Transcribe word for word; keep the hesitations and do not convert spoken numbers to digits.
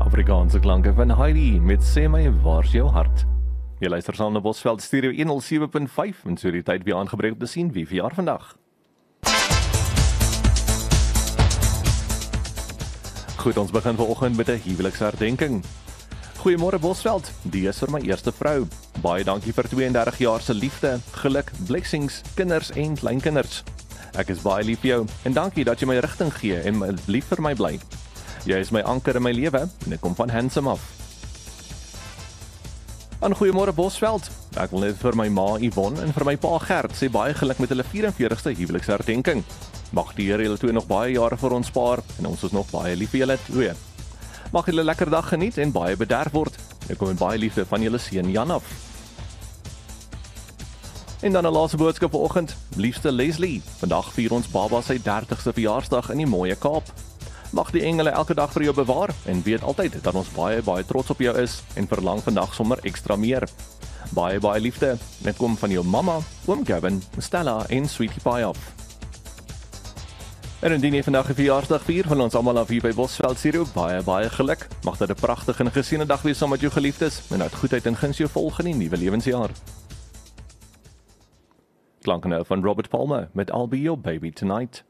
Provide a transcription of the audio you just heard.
Afrikaanse klanke van Heidi met Sê my, waar's jou hart? Jy luister saam na Bosveld Stereo honderd sewe punt vyf en so die tyd weer aangebreek om te sien wie verjaar vandag. Goed, ons begin vanoggend met 'n huweliksherdenking. Goeiemôre Bosveld, die is vir my eerste vrou. Baie dankie vir twee en dertig jaar se liefde, geluk, blessings, kinders en kleinkinders. Ek is baie lief vir jou en dankie dat jy my rigting gee en lief vir my bly. Jy is my anker in my lewe en ek kom van Handsome af. En goeiemôre Bosveld. Ek wil net vir my ma Yvonne en vir my pa Gert sê baie geluk met hulle vyf en veertigste huweliksherdenking. Mag die Here julle twee nog baie jare vir ons spaar en ons is nog baie lief vir julle twee. Mag julle 'n lekker dag geniet en baie bederf word. Ek kom met baie liefde van julle seun Jan af. En dan 'n laaste boodskap vanoggend. Liefste Leslie, vandag vier ons baba sy dertigste verjaarsdag in die mooie Kaap. Mag die engele elke dag vir jou bewaar en weet altyd dat ons baie baie trots op jou is en verlang vandag sommer ekstra meer. Baie baie liefde. Net kom van jou mamma, oom Gavin, Stella en Sweetie Pie af. En indien jy vandag 'n verjaarsdag vier van ons almal af hier by Bosveld Stereo, baie baie geluk. Mag dit 'n pragtige en geseënde dag wees saam met jou geliefdes en uit goedheid en guns jou volg in die nuwe lewensjaar. Klanke nou van Robert Palmer met I'll Be Your Baby Tonight.